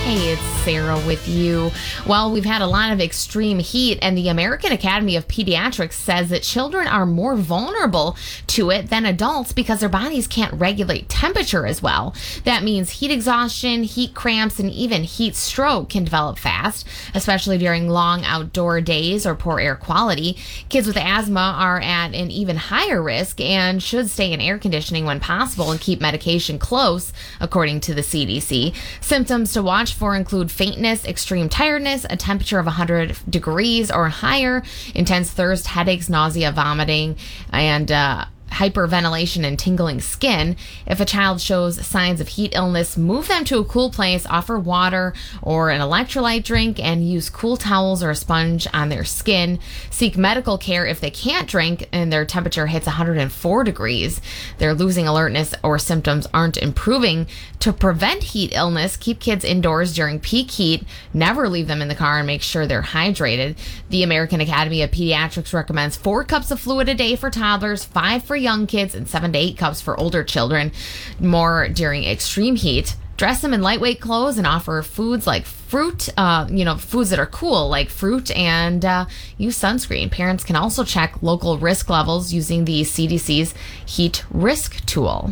Hey, it's Sarah with you. Well, we've had a lot of extreme heat, and the American Academy of Pediatrics says that children are more vulnerable to it than adults because their bodies can't regulate temperature as well. That means heat exhaustion, heat cramps, and even heat stroke can develop fast, especially during long outdoor days or poor air quality. Kids with asthma are at an even higher risk and should stay in air conditioning when possible and keep medication close, according to the CDC. Symptoms to watch for include faintness, extreme tiredness, a temperature of 100 degrees or higher, intense thirst, headaches, nausea, vomiting, and hyperventilation and tingling skin. If a child shows signs of heat illness, move them to a cool place, offer water or an electrolyte drink, and use cool towels or a sponge on their skin. Seek medical care if they can't drink and their temperature hits 104 degrees. They're losing alertness or symptoms aren't improving. To prevent heat illness, keep kids indoors during peak heat. Never leave them in the car and make sure they're hydrated. The American Academy of Pediatrics recommends 4 cups of fluid a day for toddlers, 5 for young kids, and 7 to 8 cups for older children. More during extreme heat. Dress them in lightweight clothes and offer foods like fruit, foods that are cool like fruit, and use sunscreen. Parents can also check local risk levels using the CDC's heat risk tool.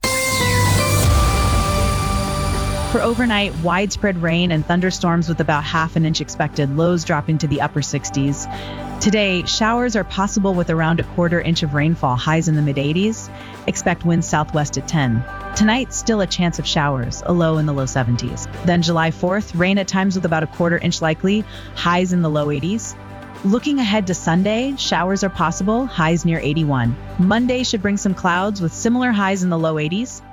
For overnight, widespread rain and thunderstorms with about half an inch expected, lows dropping to the upper 60s. Today, showers are possible with around a quarter inch of rainfall, highs in the mid-80s. Expect winds southwest at 10. Tonight, still a chance of showers, a low in the low 70s. Then July 4th, rain at times with about a quarter inch likely, highs in the low 80s. Looking ahead to Sunday, showers are possible, highs near 81. Monday should bring some clouds with similar highs in the low 80s.